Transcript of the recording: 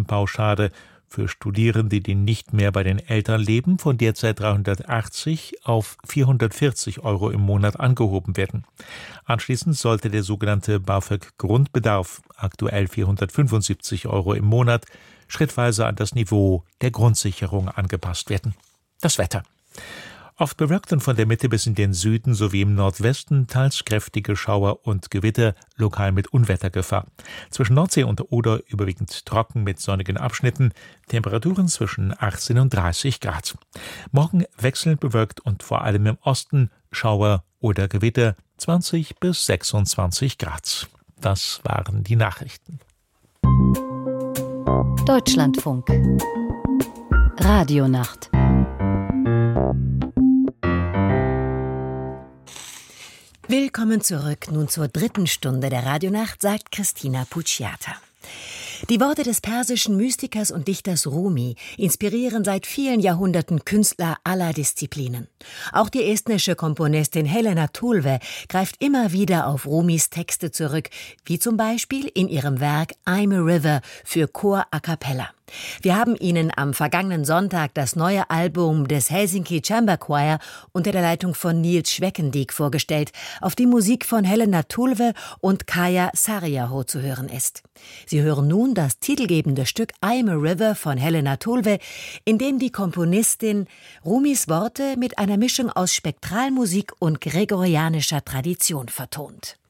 Pauschale für Studierende, die nicht mehr bei den Eltern leben, von derzeit 380 auf 440 € im Monat angehoben werden. Anschließend sollte der sogenannte BAföG-Grundbedarf, aktuell 475 € im Monat, schrittweise an das Niveau der Grundsicherung angepasst werden. Das Wetter. Oft bewölkt und von der Mitte bis in den Süden sowie im Nordwesten teils kräftige Schauer und Gewitter, lokal mit Unwettergefahr. Zwischen Nordsee und Oder überwiegend trocken mit sonnigen Abschnitten, Temperaturen zwischen 18 und 30 Grad. Morgen wechselnd bewölkt und vor allem im Osten Schauer oder Gewitter, 20 bis 26 Grad. Das waren die Nachrichten. Deutschlandfunk Radionacht. Willkommen zurück nun zur 3. Stunde der Radionacht, sagt Christina Pucciata. Die Worte des persischen Mystikers und Dichters Rumi inspirieren seit vielen Jahrhunderten Künstler aller Disziplinen. Auch die estnische Komponistin Helena Tulve greift immer wieder auf Rumis Texte zurück, wie zum Beispiel in ihrem Werk I'm a River für Chor a cappella. Wir haben Ihnen am vergangenen Sonntag das neue Album des Helsinki Chamber Choir unter der Leitung von Niels Schweckendiek vorgestellt, auf dem Musik von Helena Tulve und Kaija Saariaho zu hören ist. Sie hören nun das titelgebende Stück I'm a River von Helena Tulve, in dem die Komponistin Rumis Worte mit einer Mischung aus Spektralmusik und gregorianischer Tradition vertont.